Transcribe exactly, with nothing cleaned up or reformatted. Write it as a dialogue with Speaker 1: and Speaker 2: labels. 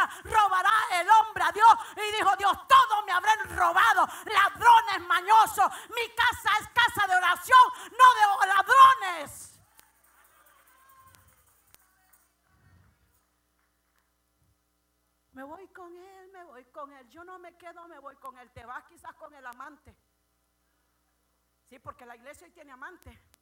Speaker 1: casa robará el hombre a Dios. Y dijo Dios, todo me habrán robado, ladrones mañosos. Mi casa es casa de oración, no de ladrones. Me voy con él, me voy con él. Yo no me quedo, me voy con él. Te vas quizás con el amante. Sí, porque la iglesia hoy tiene amante.